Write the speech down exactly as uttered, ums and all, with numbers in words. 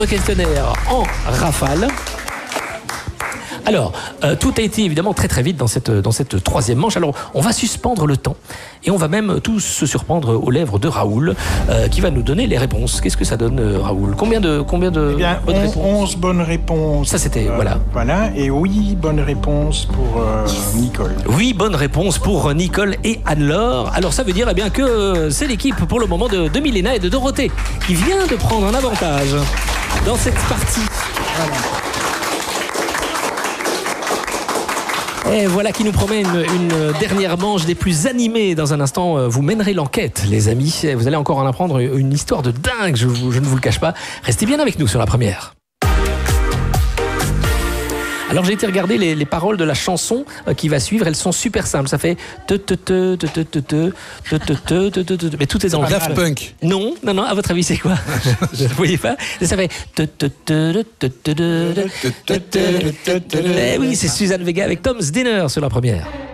questionnaire en rafale. Alors, euh, tout a été évidemment très très vite dans cette, dans cette troisième manche. Alors, on va suspendre le temps et on va même tous se surprendre aux lèvres de Raoul euh, qui va nous donner les réponses. Qu'est-ce que ça donne, euh, Raoul? Combien de, combien de eh bien, bonnes on, réponses? onze bonnes réponses. Ça, c'était, euh, voilà. Voilà, et oui, bonnes réponses pour euh, Nicole. Oui, bonne réponse pour Nicole et Anne-Laure. Alors, ça veut dire eh bien, que euh, c'est l'équipe pour le moment de, de Milena et de Dorothée qui vient de prendre un avantage dans cette partie. Voilà. Et voilà qui nous promet une, une dernière manche des plus animées. Dans un instant, vous mènerez l'enquête, les amis. Vous allez encore en apprendre une histoire de dingue, je, vous, je ne vous le cache pas. Restez bien avec nous sur la première. Alors j'ai été regarder les, les paroles de la chanson euh, qui va suivre, elles sont super simples. Ça fait te te te te te te te te te te te te mais tout est dans le Daft Punk. Non, non, non. À votre avis, c'est quoi? Je ne voyais pas. Ça fait te te te te te te te te. Eh oui, c'est Suzanne Vega avec Tom's Dinner sur la première.